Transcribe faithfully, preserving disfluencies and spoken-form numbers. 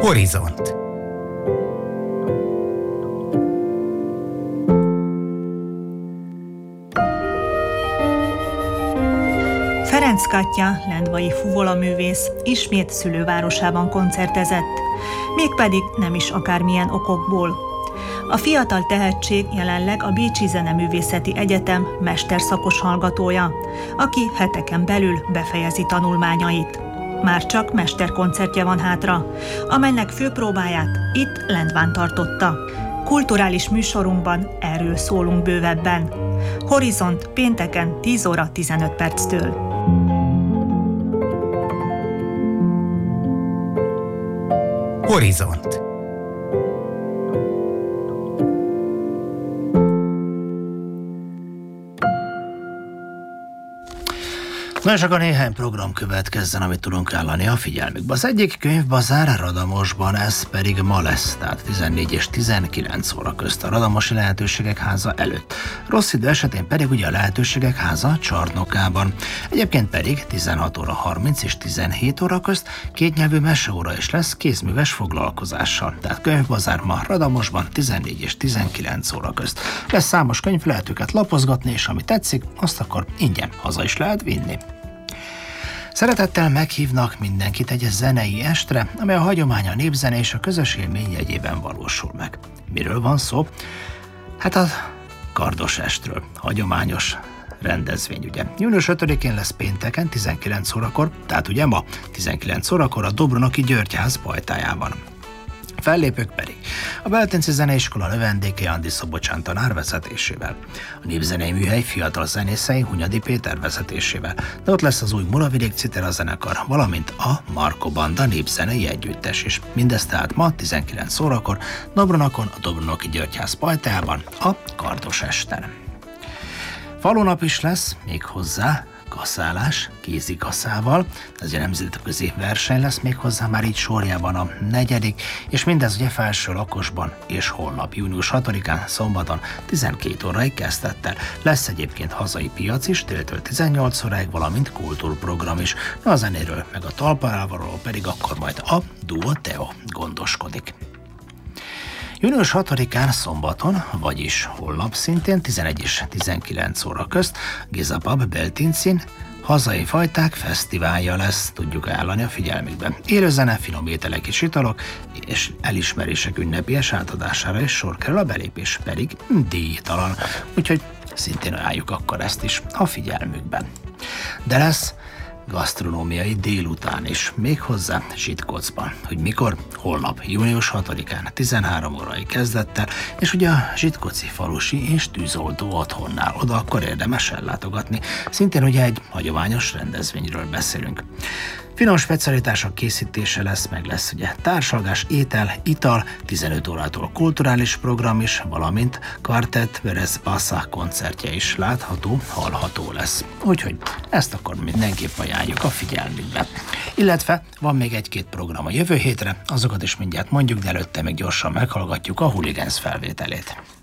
Horizont. Ferenc Katya, lendvai fuvolaművész, ismét szülővárosában koncertezett, mégpedig nem is akármilyen okokból. A fiatal tehetség jelenleg a Bécsi Zeneművészeti Egyetem mesterszakos hallgatója, aki heteken belül befejezi tanulmányait. Már csak mesterkoncertje van hátra, amelynek főpróbáját itt Lendván tartotta. Kulturális műsorunkban erről szólunk bővebben. Horizont pénteken tíz óra tizenöt perctől. Horizont. Na és akkor néhány program következzen, amit tudunk állani a figyelmükbe. Az egyik könyvbazár Radamosban, ez pedig ma lesz, tehát tizennégy és tizenkilenc óra közt a Radamosi Lehetőségek Háza előtt. Rossz idő esetén pedig ugye a Lehetőségek Háza Csarnokában. Egyébként pedig tizenhat óra harminc és tizenhét óra közt kétnyelvű meseóra is lesz kézműves foglalkozással. Tehát könyvbazár ma Radamosban tizennégy és tizenkilenc óra közt. Lesz számos könyv, lehet őket lapozgatni, és ami tetszik, azt akkor ingyen haza is lehet vinni. Szeretettel meghívnak mindenkit egy zenei estre, amely a hagyomány, a népzene és a közös élmény jegyében valósul meg. Miről van szó? Hát a kardos estről, hagyományos rendezvény, ugye. június ötödikén lesz pénteken tizenkilenc órakor, tehát ugye ma tizenkilenc órakor a Dobronoki Györgyház pajtájában. Fellépők pedig a Beltinci Zeneiskola növendéke Andi Szobocsán tanár vezetésével, a Népzenei Műhely fiatal zenészei Hunyadi Péter vezetésével, de ott lesz az új Muravidék Citera zenekar, valamint a Marko Banda népzenei együttes is. Mindez tehát ma tizenkilenc órakor Dobronokon, a Dobronoki Györgyház pajtájában, a kardos esten. Falunap is lesz, még hozzá kaszálás, kézikaszával, ez egy nemzetközi verseny lesz még hozzá, már így sorjában a negyedik, és mindez ugye Felső Lakosban és holnap június hatodikán szombaton tizenkét óráig kezdettel. Lesz egyébként hazai piac is, déltől tizennyolc óráig, valamint kultúrprogram is, de a zenéről meg a talpalával pedig akkor majd a Duo Teo gondoskodik. június hatodikán szombaton, vagyis holnap szintén tizenegy és tizenkilenc óra közt Giza Pub Beltincin hazai fajták fesztiválja lesz, tudjuk ajánlani a figyelmükben. Élőzene, finom ételek és italok, és elismerések ünnepélyes átadására is sor kerül, a belépés pedig díjtalan, úgyhogy szintén ajánljuk akkor ezt is a figyelmükben. De lesz gasztronómiai délután is, méghozzá Zsitkocban. Hogy mikor? Holnap, június hatodikán, tizenhárom órai kezdettel, és ugye a Zsitkoci falusi és tűzoltó otthonnál, oda akkor érdemes ellátogatni. Szintén ugye egy hagyományos rendezvényről beszélünk. Finom specialitások készítése lesz, meg lesz ugye társalgás, étel, ital, tizenöt órától kulturális program is, valamint Quartet Verez Bassa koncertje is látható, hallható lesz. Úgyhogy ezt akkor mindenképp ajánljuk a figyelmükbe. Illetve van még egy-két program a jövő hétre, azokat is mindjárt mondjuk, de előtte még gyorsan meghallgatjuk a Hooligans felvételét.